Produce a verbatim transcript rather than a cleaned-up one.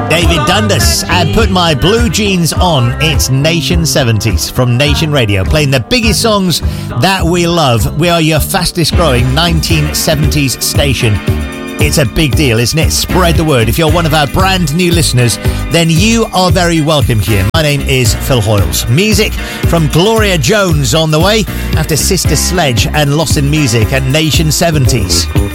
David Dundas and Put My Blue Jeans On. It's Nation seventies from Nation Radio, playing the biggest songs that we love. We are your fastest growing nineteen seventies station. It's a big deal, isn't it? Spread the word. If you're one of our brand new listeners, then you are very welcome here. My name is Phil Hoyles. Music from Gloria Jones on the way after Sister Sledge and Lost in Music at Nation seventies.